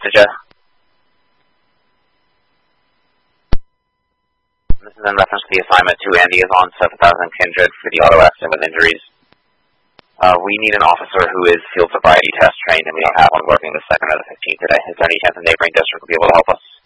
message you? This is in reference to the assignment to Andy is on 7000 Kindred for the auto accident with injuries. We need an officer who is field sobriety test trained, and we don't have one working the 2nd or the 15th today. Is there any chance the neighboring district will be able to help us?